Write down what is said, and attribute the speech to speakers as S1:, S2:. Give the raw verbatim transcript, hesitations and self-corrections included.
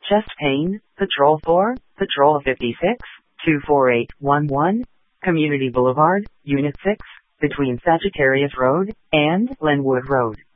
S1: Chest Pain, Patrol four, Patrol fifty-six, two four eight one one, Community Boulevard, Unit six, between Sagittarius Road and Glenwood Road.